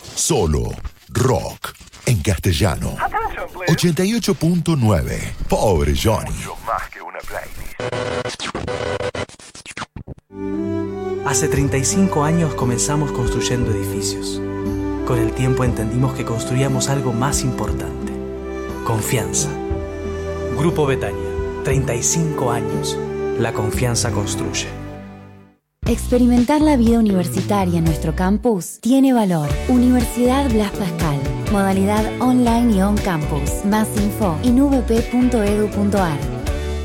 Solo rock en castellano. 88.9. Pobre Johnny. Mucho más que una playlist. Hace 35 años comenzamos construyendo edificios. Con el tiempo entendimos que construíamos algo más importante: confianza. Grupo Betania, 35 años. La confianza construye. Experimentar la vida universitaria en nuestro campus tiene valor. Universidad Blas Pascal. Modalidad online y on campus. Más info en vp.edu.ar.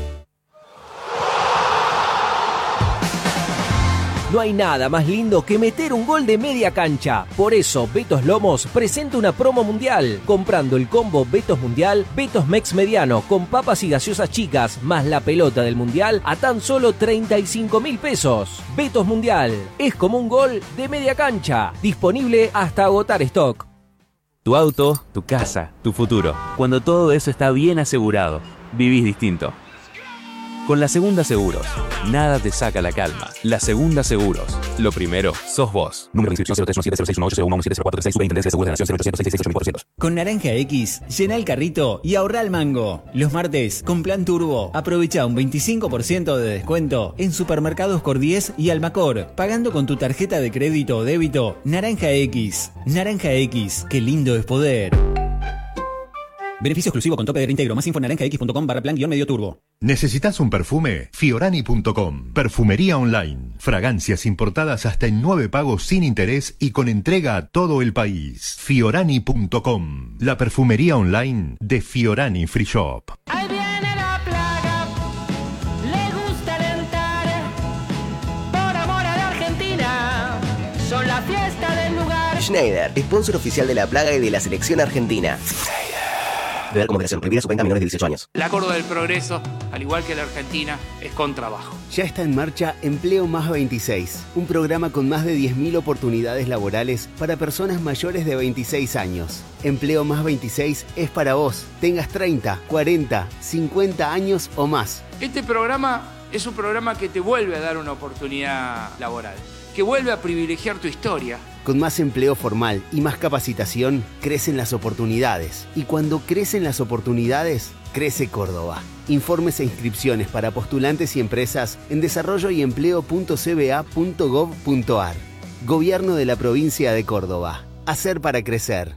No hay nada más lindo que meter un gol de media cancha. Por eso, Betos Lomos presenta una promo mundial. Comprando el combo Betos Mundial, Betos Mex Mediano con papas y gaseosas chicas, más la pelota del mundial a tan solo 35.000 pesos. Betos Mundial, es como un gol de media cancha. Disponible hasta agotar stock. Tu auto, tu casa, tu futuro. Cuando todo eso está bien asegurado, vivís distinto. Con La Segunda Seguros, nada te saca la calma. La Segunda Seguros, lo primero sos vos. Número de inscripción 0317061801170436, Superintendencia de Seguros de la Nación 0866688400. Con Naranja X, llena el carrito y ahorra el mango. Los martes, con Plan Turbo, aprovecha un 25% de descuento en Supermercados Cordies y Almacor, pagando con tu tarjeta de crédito o débito Naranja X. Naranja X, qué lindo es poder. Beneficio exclusivo con tope de reintegro. Más info en naranjax.com/plan-medio turbo. ¿Necesitas un perfume? Fiorani.com. Perfumería online. Fragancias importadas hasta en 9 pagos sin interés y con entrega a todo el país. Fiorani.com. La perfumería online de Fiorani Free Shop. Ahí viene la plaga, le gusta alentar, por amor a la Argentina, son la fiesta del lugar. Schneider, sponsor oficial de la plaga y de la selección argentina. Beber con moderación, prohibida su venta a menores de 18 años. La Córdoba del Progreso, al igual que la Argentina, es con trabajo. Ya está en marcha Empleo Más 26, un programa con más de 10.000 oportunidades laborales para personas mayores de 26 años. Empleo Más 26 es para vos, tengas 30, 40, 50 años o más. Este programa es un programa que te vuelve a dar una oportunidad laboral, que vuelve a privilegiar tu historia. Con más empleo formal y más capacitación, crecen las oportunidades. Y cuando crecen las oportunidades, crece Córdoba. Informes e inscripciones para postulantes y empresas en desarrolloyempleo.cba.gov.ar. Gobierno de la Provincia de Córdoba. Hacer para crecer.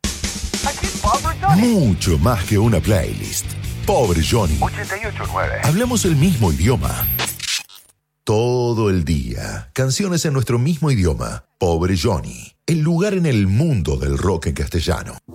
Mucho más que una playlist. Pobre Johnny. 88.9. Hablamos el mismo idioma. Todo el día. Canciones en nuestro mismo idioma. Pobre Johnny. El lugar en el mundo del rock en castellano.